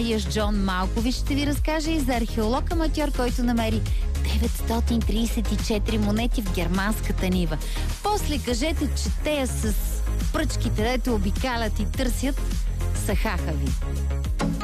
комедия с Джон Малкович ще ви разкажа и за археолог-аматьор, който намери 934 монети в германската нива. После кажете, че те с пръчките, дето обикалят и търсят, са хахави.